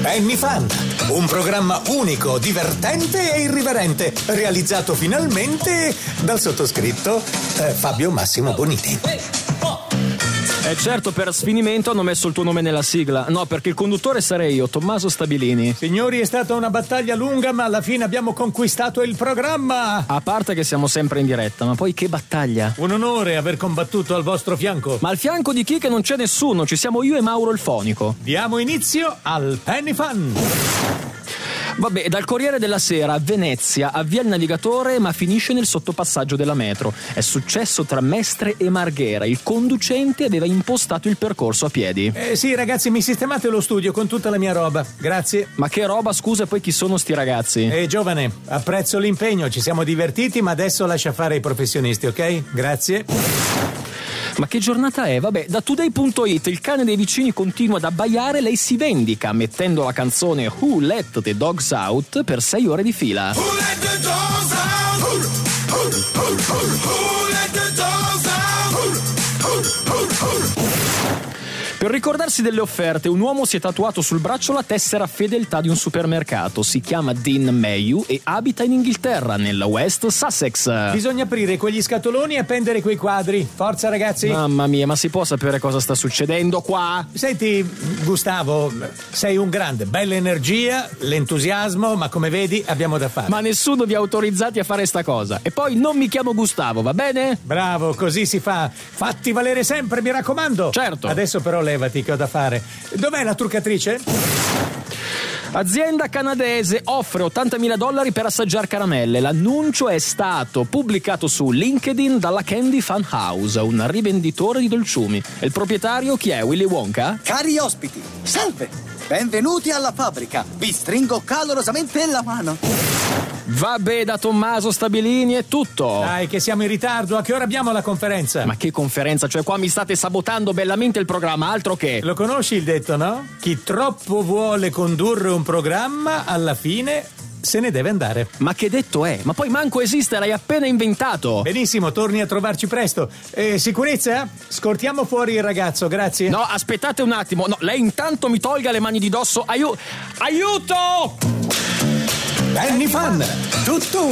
Penny Fan, un programma unico, divertente e irriverente, realizzato finalmente dal sottoscritto Fabio Massimo Boniti. Certo, per sfinimento hanno messo il tuo nome nella sigla. No, perché il conduttore sarei io, Tommaso Stabilini. Signori, è stata una battaglia lunga, ma alla fine abbiamo conquistato il programma. A parte che siamo sempre in diretta, ma poi che battaglia. Un onore aver combattuto al vostro fianco. Ma al fianco di chi? Che non c'è nessuno, ci siamo io e Mauro il Fonico. Diamo inizio al Penny Fan. Vabbè, dal Corriere della Sera a Venezia avvia il navigatore ma finisce nel sottopassaggio della metro. È successo tra Mestre e Marghera. Il conducente aveva impostato il percorso a piedi. Sì, ragazzi, mi sistemate lo studio con tutta la mia roba. Grazie. Ma che roba, scusa, e poi chi sono sti ragazzi? Giovane, apprezzo l'impegno, ci siamo divertiti, ma adesso lascia fare i professionisti, ok? Grazie. Ma che giornata è? Vabbè, da Today.it il cane dei vicini continua ad abbaiare, lei si vendica mettendo la canzone Who Let the Dogs Out per 6 ore di fila. Who let the dogs out? Who let the dogs out? Per ricordarsi delle offerte, un uomo si è tatuato sul braccio la tessera fedeltà di un supermercato. Si chiama Dean Mayhew e abita in Inghilterra, nella West Sussex. Bisogna aprire quegli scatoloni e appendere quei quadri. Forza, ragazzi. Mamma mia, ma si può sapere cosa sta succedendo qua? Senti, Gustavo, sei un grande, bella energia, l'entusiasmo, ma come vedi abbiamo da fare. Ma nessuno vi ha autorizzati a fare sta cosa. E poi non mi chiamo Gustavo, va bene? Bravo, così si fa. Fatti valere sempre, mi raccomando. Certo. Adesso però levati che ho da fare. Dov'è la truccatrice? Azienda canadese offre $80.000 per assaggiare caramelle. L'annuncio è stato pubblicato su LinkedIn dalla Candy Fun House, un rivenditore di dolciumi. E il proprietario chi è? Willy Wonka? Cari ospiti, salve! Benvenuti alla fabbrica. Vi stringo calorosamente la mano. Vabbè, da Tommaso Stabilini è tutto. Dai, che siamo in ritardo. A che ora abbiamo la conferenza? Ma che conferenza? Cioè qua mi state sabotando bellamente il programma, altro che. Lo conosci il detto, no? Chi troppo vuole condurre un programma, alla fine se ne deve andare. Ma che detto è? Ma poi manco esiste, l'hai appena inventato. Benissimo, torni a trovarci presto. Sicurezza? Scortiamo fuori il ragazzo, grazie. No, aspettate un attimo. No, lei intanto mi tolga le mani di dosso. Aiuto! Penny Fan, tutto